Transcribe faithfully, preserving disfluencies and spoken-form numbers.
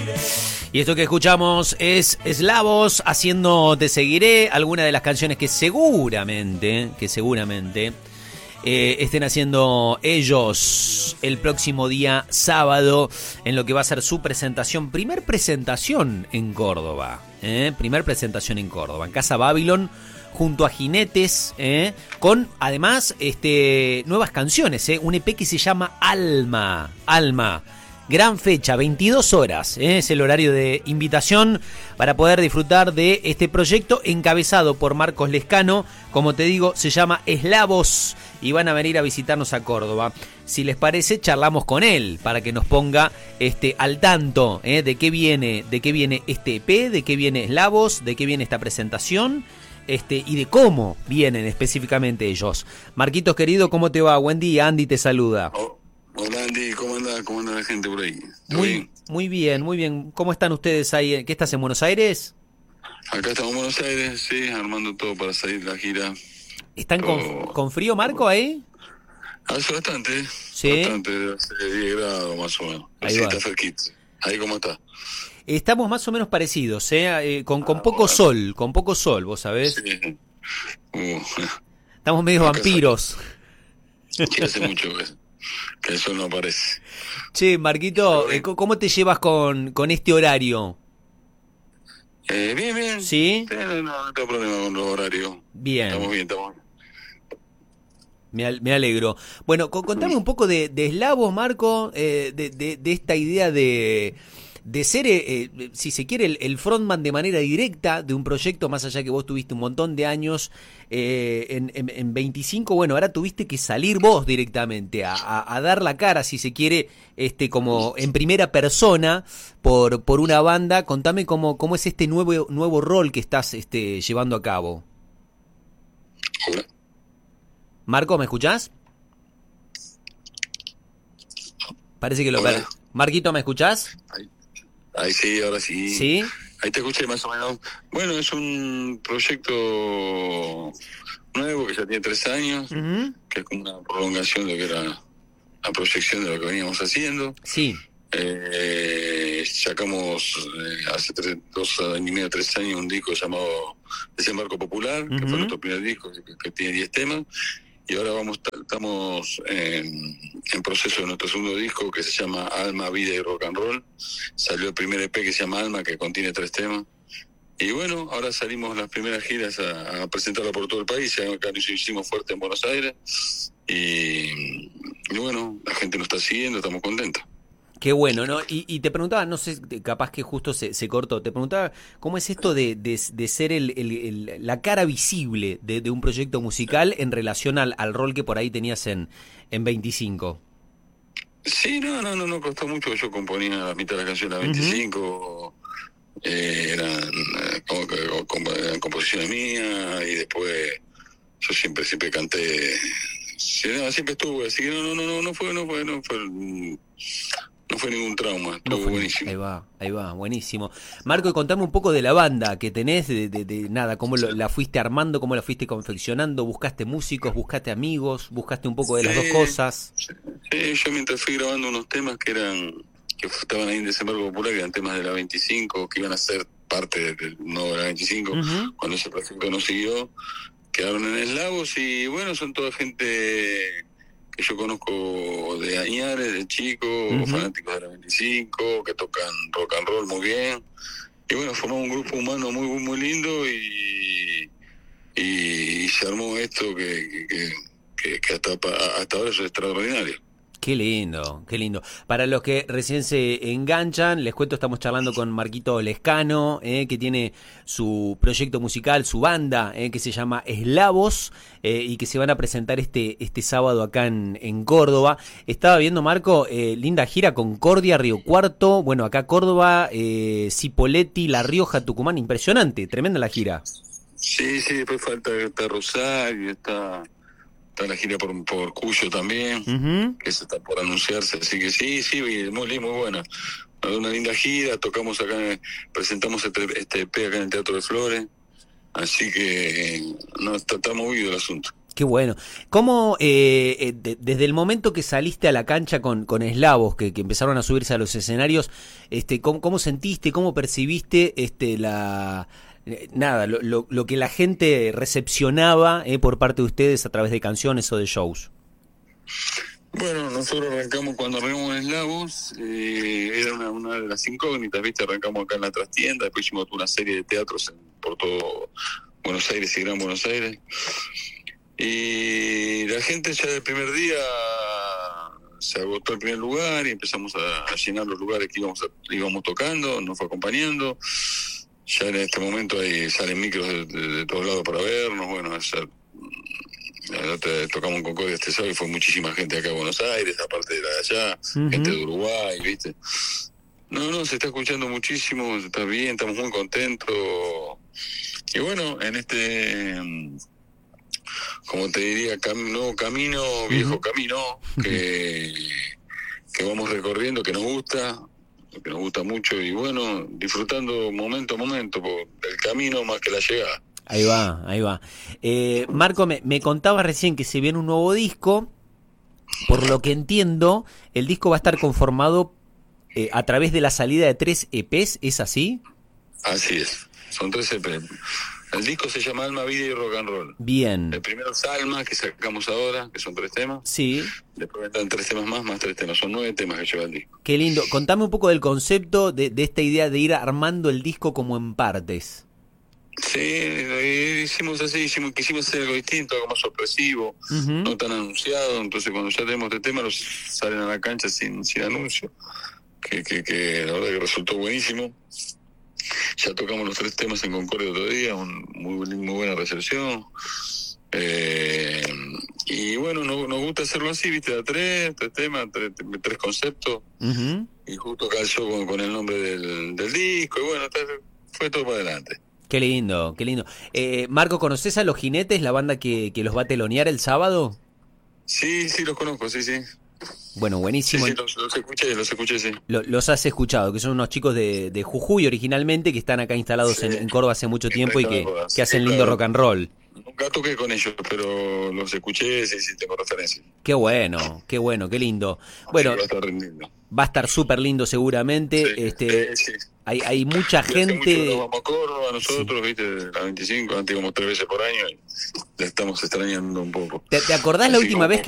Y esto que escuchamos es Eslavos haciendo Te Seguiré, alguna de las canciones que seguramente, que seguramente eh, estén haciendo ellos el próximo día sábado en lo que va a ser su presentación, primer presentación en Córdoba, eh, primer presentación en Córdoba, en Casa Babylon, junto a Jinetes, eh, con además este, nuevas canciones, eh, un E P que se llama Alma, Alma. Gran fecha, veintidós horas, ¿eh? Es el horario de invitación para poder disfrutar de este proyecto encabezado por Marcos Lescano. Como te digo, se llama Eslavos y van a venir a visitarnos a Córdoba. Si les parece, charlamos con él para que nos ponga este, al tanto ¿eh? de qué viene, de qué viene este E P, de qué viene Eslavos, de qué viene esta presentación este, y de cómo vienen específicamente ellos. Marquitos querido, ¿cómo te va? Buen día, Andy te saluda. Oh. Hola Andy, ¿cómo anda? ¿Cómo anda la gente por ahí? Muy bien? muy bien, muy bien. ¿Cómo están ustedes ahí? ¿Qué estás en Buenos Aires? Acá estamos en Buenos Aires, sí, armando todo para salir la gira. ¿Están todo... con, con frío, Marco, ahí? Hace bastante, ¿Sí? bastante, hace diez grados más o menos. Ahí Así va. está cerquita. ¿Ahí cómo está? Estamos más o menos parecidos, ¿eh? eh con, con Ah, poco bueno. sol, con poco sol, vos sabés. Sí. Uh, Estamos medio acá vampiros. Sí, hace mucho que, que el sol no aparece. Che, Marquito, eh, ¿cómo te llevas con, con este horario? Eh, bien, bien. ¿Sí? Sí, no, no, no tengo problema con los horarios. Bien. Estamos bien, estamos bien. Me, al, me alegro. Bueno, co contame un poco de, de Eslavos, Marco, eh, de, de, de esta idea de, de ser, eh, eh, si se quiere, el, el frontman de manera directa de un proyecto, más allá que vos tuviste un montón de años eh, en, en, en veinticinco, bueno, ahora tuviste que salir vos directamente a, a, a dar la cara, si se quiere, este como en primera persona por, por una banda. Contame cómo, cómo es este nuevo, nuevo rol que estás este, llevando a cabo. Hola. Marco, ¿me escuchás? Parece que lo... Hola. Marquito, ¿me escuchás? Ahí, ahí sí, ahora sí. ¿Sí? Ahí te escuché más o menos. Bueno, es un proyecto nuevo que ya tiene tres años, Uh-huh. que es como una prolongación de lo que era la proyección de lo que veníamos haciendo. Sí. Eh, sacamos eh, hace tres, dos años y medio, tres años, un disco llamado Desembarco Popular, uh-huh. que fue nuestro primer disco, que, que tiene diez temas. Y ahora vamos estamos en, en proceso de nuestro segundo disco, que se llama Alma, Vida y Rock and Roll. Salió el primer E P que se llama Alma, que contiene tres temas. Y bueno, ahora salimos las primeras giras a, a presentarlo por todo el país. Acá nos hicimos fuerte en Buenos Aires. Y, y bueno, la gente nos está siguiendo, estamos contentos. Qué bueno, ¿no? Y, y te preguntaba, no sé, capaz que justo se, se cortó, te preguntaba cómo es esto de, de, de ser el, el, el, la cara visible de, de un proyecto musical en relación al, al rol que por ahí tenías en, en veinticinco. Sí, no, no, no, no costó mucho. Yo componía la mitad de las canciones a veinticinco, uh-huh. eh, eran, eh, como, como, eran composiciones mías, y después yo siempre, siempre canté, sí, no, siempre estuve, así que no, no, no, no fue, no fue, no fue... No fue ningún trauma, estuvo no fue, buenísimo. Ahí va, ahí va, buenísimo. Marco, y contame un poco de la banda que tenés, de, de, de nada, cómo lo, la fuiste armando, cómo la fuiste confeccionando, buscaste músicos, buscaste amigos, buscaste un poco de las sí, dos cosas. Sí, yo mientras fui grabando unos temas que eran, que estaban ahí en Desembarco Popular, que eran temas de la veinticinco, que iban a ser parte del nuevo de la veinticinco, uh-huh. cuando ese proyecto no siguió, quedaron en Eslavos, y bueno, son toda gente que yo conozco de Añares, de chico, uh-huh. fanáticos de la veinticinco, que tocan rock and roll muy bien. Y bueno, formamos un grupo humano muy, muy, muy lindo, y, y, y se armó esto que, que, que, que hasta, hasta ahora es extraordinario. Qué lindo, qué lindo. Para los que recién se enganchan, les cuento, estamos charlando con Marquito Lescano, eh, que tiene su proyecto musical, su banda, eh, que se llama Eslavos, eh, y que se van a presentar este este sábado acá en, en Córdoba. Estaba viendo, Marco, eh, linda gira: Concordia, Río Cuarto, bueno, acá Córdoba, eh, Cipolletti, La Rioja, Tucumán. Impresionante, tremenda la gira. Sí, sí, después falta, está Rosario, está... Está la gira por, por Cuyo también, uh-huh. que se está por anunciarse, así que sí, sí, muy, muy buena. Una linda gira, tocamos acá, presentamos este, este E P acá en el Teatro de Flores, así que no está, está movido el asunto. Qué bueno. ¿Cómo, eh, eh, de, desde el momento que saliste a la cancha con, con eslavos, que, que empezaron a subirse a los escenarios, este, cómo, cómo sentiste, cómo percibiste este, la... Nada, lo, lo, lo que la gente recepcionaba eh, por parte de ustedes a través de canciones o de shows? Bueno, nosotros arrancamos cuando arrancamos en Eslavos, eh, era una, una de las incógnitas, ¿viste? Arrancamos acá en la trastienda, después hicimos una serie de teatros en, por todo Buenos Aires y Gran Buenos Aires. Y la gente ya del primer día se agotó el primer lugar y empezamos a, a llenar los lugares que íbamos, a, íbamos tocando, nos fue acompañando. Ya en este momento hay, salen micros de, de, de todos lados para vernos. Bueno, ya, ya tocamos en Concordia este sábado y fue muchísima gente acá en Buenos Aires, aparte de la de allá, uh-huh. gente de Uruguay, ¿viste? No, no, se está escuchando muchísimo, está bien, estamos muy contentos. Y bueno, en este, como te diría, cam- nuevo camino, viejo uh-huh. camino, que, que vamos recorriendo, que nos gusta. Que nos gusta mucho y bueno, disfrutando momento a momento el camino más que la llegada. Ahí va, ahí va. Eh, Marco, me, me contaba recién que se viene un nuevo disco. Por lo que entiendo, el disco va a estar conformado eh, a través de la salida de tres E Pes, ¿es así? Así es, son tres E Pes. El disco se llama Alma, Vida y Rock and Roll. Bien. El primero es Alma, que sacamos ahora, que son tres temas. Sí. Después vendrán tres temas más, más tres temas. Son nueve temas que lleva el disco. Qué lindo. Contame un poco del concepto de, de esta idea de ir armando el disco como en partes. Sí, hicimos así, hicimos, quisimos hacer algo distinto, algo más sorpresivo, uh-huh. no tan anunciado. Entonces cuando ya tenemos este tema, los salen a la cancha sin, sin anuncio. Que, que, que la verdad que resultó buenísimo. Ya tocamos los tres temas en Concordia otro día, un, muy, muy buena recepción. Eh, y bueno, nos, nos gusta hacerlo así, viste, a tres, tres temas, tres, tres conceptos. Uh-huh. Y justo calzó con, con el nombre del, del disco, y bueno, fue todo para adelante. Qué lindo, qué lindo. Eh, Marco, ¿conoces a Los Jinetes, la banda que, que los va a telonear el sábado? Sí, sí, los conozco, sí, sí. Bueno, buenísimo. Sí, sí, los, los escuché, los escuché, sí. Lo, los has escuchado, que son unos chicos de, de Jujuy originalmente, que están acá instalados sí. en, en Córdoba hace mucho tiempo y que, que hacen sí, lindo claro. rock and roll. Nunca toqué con ellos, pero los escuché, sí, sí, tengo referencia. Qué bueno, qué bueno, qué lindo. Bueno, sí, va a estar lindo. Va a estar súper lindo seguramente. Sí, este, sí, sí. Hay, hay mucha y gente... Hace mucho nos vamos a Córdoba nosotros, sí. viste, la veinticinco, antes como tres veces por año, y la estamos extrañando un poco. ¿Te, te acordás Así la última vez que